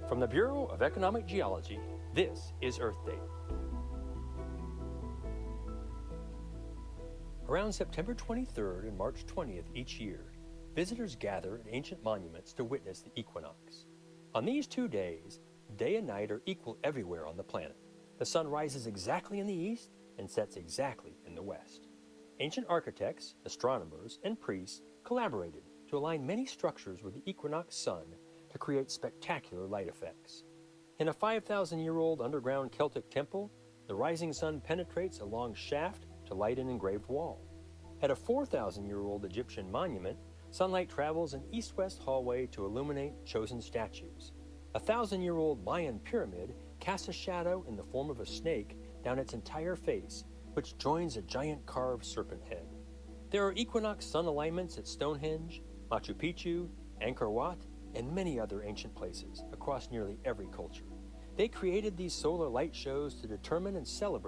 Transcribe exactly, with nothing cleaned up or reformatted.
From the Bureau of Economic Geology, this is Earth Day. Around September twenty-third and March twentieth each year, visitors gather at ancient monuments to witness the equinox. On these two days, day and night are equal everywhere on the planet. The sun rises exactly in the east and sets exactly in the west. Ancient architects, astronomers, and priests collaborated to align many structures with the equinox sun to create spectacular light effects. In a five thousand year old underground Celtic temple, the rising sun penetrates a long shaft to light an engraved wall. At a four thousand year old Egyptian monument, sunlight travels an east-west hallway to illuminate chosen statues. A thousand-year-old Mayan pyramid casts a shadow in the form of a snake down its entire face, which joins a giant carved serpent head. There are equinox sun alignments at Stonehenge, Machu Picchu, Angkor Wat, and many other ancient places across nearly every culture. They created these solar light shows to determine and celebrate